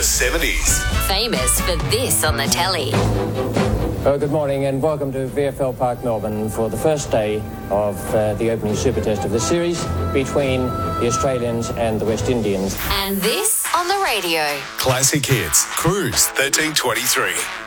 70s. Famous for this on the telly. Oh, good morning and welcome to VFL Park, Melbourne for the first day of the opening Super Test of the series between the Australians and the West Indians. And this on the radio. Classic Hits, Cruise 1323.